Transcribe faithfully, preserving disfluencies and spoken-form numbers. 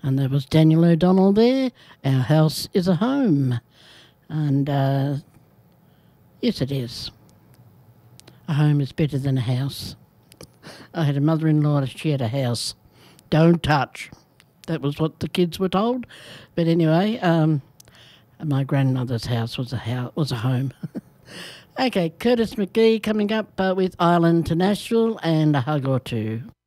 And there was Daniel O'Donnell there. Our house is a home. And uh, yes, it is. A home is better than a house. I had a mother-in-law, she had a house. Don't touch. That was what the kids were told. But anyway, um, my grandmother's house was a house, was a home. Okay, Curtis McGee coming up uh, with Island to Nashville and a hug or two.